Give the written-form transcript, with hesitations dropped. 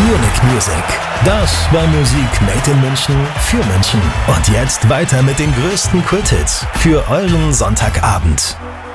Munich Music. Das war Musik made in München für München. Und jetzt weiter mit den größten Kulthits für euren Sonntagabend.